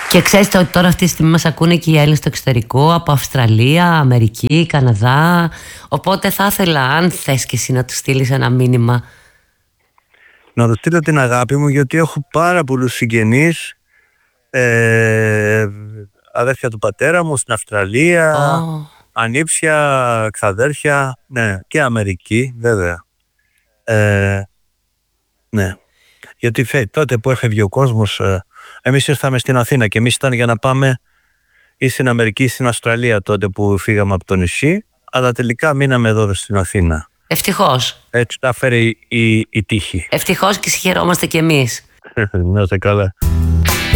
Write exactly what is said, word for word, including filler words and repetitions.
Και ξέρεις ότι τώρα αυτή τη στιγμή μας ακούνε και οι Έλληνες στο εξωτερικό, από Αυστραλία, Αμερική, Καναδά. Οπότε θα ήθελα, αν θες και εσύ, να του στείλεις ένα μήνυμα. Να του στείλω την αγάπη μου, γιατί έχω πάρα πολλούς συγγενείς, ε, αδέρφια του πατέρα μου στην Αυστραλία, oh. ανήψια, ξαδέρφια, ναι, και Αμερική βέβαια. Ε, ναι, γιατί φε, τότε που έφευγε ο κόσμος, ε, εμείς ήρθαμε στην Αθήνα και εμείς ήταν για να πάμε ή στην Αμερική ή στην Αυστραλία τότε που φύγαμε από το νησί, αλλά τελικά μείναμε εδώ στην Αθήνα. Ευτυχώς. Έτσι τα φέρει η, η, η τύχη. Ευτυχώς και συγχαιρόμαστε κι εμείς. Να είστε καλά.